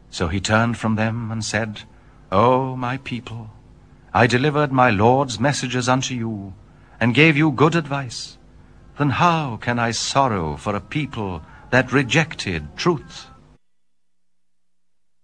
So he turned from them and said, O my people, I delivered my Lord's messages unto you, and gave you good advice. Then how can I sorrow for a people that rejected truth?